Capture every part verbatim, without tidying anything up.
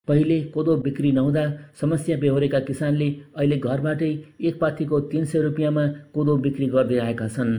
पहिले कोदो बिक्री नहुँदा समस्या बेहोरेका किसानले अहिले घरबाटै एक पाथीको तीन सय रुपियाँमा कोदो बिक्री गर्दै आएका छन्।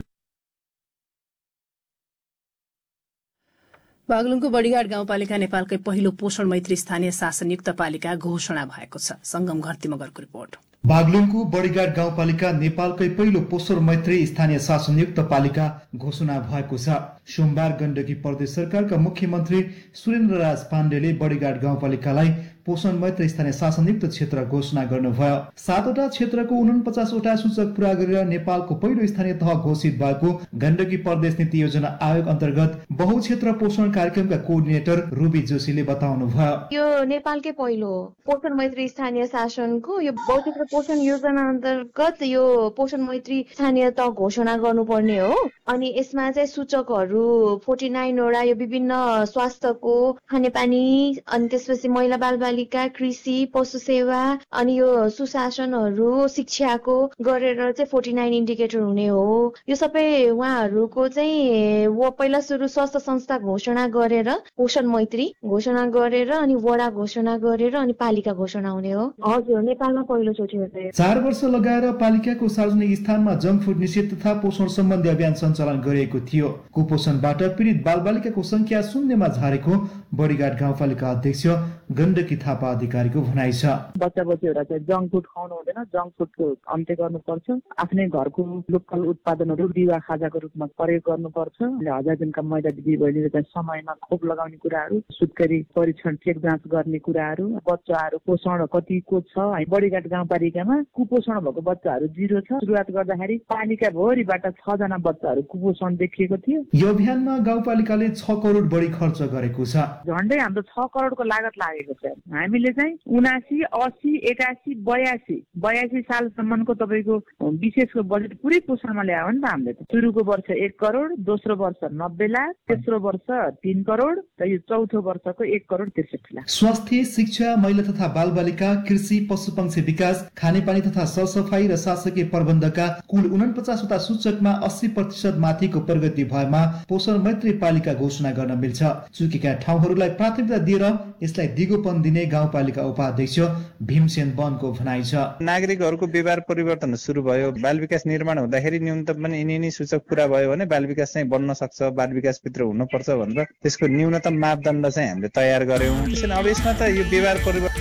बागलुङको बडीघाट गाउँपालिका नेपालकै पहिलो पोषण मैत्री स्थानीय शासनयुक्त पालिका घोषणा भएको छ। संगम घरती मगरको रिपोर्ट। बागलुङको बडीघाट गाउँपालिका नेपालकै पहिलो पोषण मैत्री स्थानीय शासनयुक्त पालिका घोषणा भएको छ। सोमबार गण्डकी प्रदेश सरकारका मुख्यमन्त्री सुरेन्द्र राज पाण्डेले बडीघाट गाउँपालिकालाई पोषण मैत्री स्थानीय शासनयुक्त क्षेत्र घोषणा गर्नुभयो। सातवटा क्षेत्रको उनपचासवटा सूचक पूरा गरेर नेपालको पहिलो स्थानीय तह घोषित भएको गण्डकी प्रदेश नीति योजना आयोग अन्तर्गत बहुक्षेत्र पोषण कार्यक्रमका कोअर्डिनेटर रुबी जोशीले बताउनुभयो। यो नेपालकै पहिलो पोषण मैत्री स्थानीय शासनको यो बहुक्षेत्र पोषण योजना अन्तर्गत यो पोषण मैत्री स्थानीय तह घोषणा गर्नुपर्ने हो। अनि यसमा चाहिँ सूचकहरू फोर्टी नाइन वटा यो विभिन्न स्वास्थ्यको, खानेपानी, अनि त्यसपछि महिला बालबालिका, कृषि, पशु सेवा, अनि यो सुशासनहरू, शिक्षाको गरेर चाहिँ फोर्टी नाइन इन्डिकेटर हुने हो। यो सबै उहाँहरूको चाहिँ वो पहिला सुरु स्वास्थ्य संस्था घोषणा गरेर पोषण मैत्री घोषणा गरेर अनि वडा घोषणा गरेर अनि पालिका घोषणा हुने हो। हजुर, नेपालमा पहिलोचोटि हो। चार वर्ष लगाएर पालिकाको सार्वजनिक स्थानमा जङ्क फुड निषेध तथा पोषण सम्बन्धी अभियान सञ्चालन गरिएको थियो। कुपोषणबाट पीडित बालबालिकाको संख्या शून्यमा झारेको बडीघाट गाउँपालिका अध्यक्ष गण्डकी थापा अधिकारीको भनाइ छ। बच्चा बच्चीहरूलाई चाहिँ जङ्क फुड खुवाउनु हुँदैन, जङ्क फुडको अन्त्य गर्नुपर्छ। आफ्नै घरको लोकल उत्पादनहरू दिवा खाजाको रूपमा प्रयोग गर्नुपर्छ। हजार दिनका महिला दिदी बहिनीले चाहिँ समयमा खोप लगाउने कुराहरू, सुत्केरी परीक्षण चेक जाँच गर्ने कुराहरू, बच्चाहरू पोषण कतिको छ। बडीघाट गाउँपालिकामा कुपोषण भएको बच्चाहरू जिरो छ। सुरुवात गर्दाखेरि पालिका भरिबाट छ जना बच्चाहरू कुपोषण देखिएको थियो। यो अभियानमा गाउँपालिकाले छ करोड बढी खर्च गरेको छ। झन्डै हाम्रो छ करोडको लागत लागेको छ। हामीले चाहिँ उनासी, अस्सी, एकासी, बयासी बयासी सालसम्मको तपाईँको विशेषको बजेट पुरै पोषणमा ल्यायो नि त हामीले। सुरुको वर्ष एक करोड, दोस्रो वर्ष नब्बे लाख, तेस्रो वर्ष तीन करोड र यो चौथो वर्षको एक करोड त्रिसठी लाख। स्वास्थ्य, शिक्षा, महिला तथा बालबालिका, कृषि, पशुपक्षी विकास, खानेपानी तथा सरसफाई र शासकीय प्रबन्धका कुल उनपचासवटा सूचकमा अस्सी प्रतिशत माथिको प्रगति भएमा पोषण मैत्री पालिका घोषणा गर्न मिल्छ। चुकेका ठाउँहरूलाई प्राथमिकता दिएर यसलाई दिगोपन दिने गाउँपालिका उपाध्यक्ष भीमसेन वनको भनाइ छ। नागरिकहरूको व्यवहार परिवर्तन सुरु भयो। बाल विकास निर्माण हुँदाखेरि न्यूनतम पनि यिनी यिनी सूचक पूरा भयो भने बाल विकास चाहिँ बन्न सक्छ, बाल विकास भित्र हुनुपर्छ भनेर त्यसको न्यूनतम मापदण्ड चाहिँ हामीले तयार गर्यौं। त्यसैले अब यसमा त यो व्यवहार परिवर्तन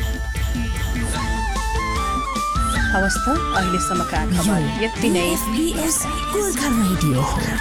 अवस्था अहिलेसम्मका खबर यति नै।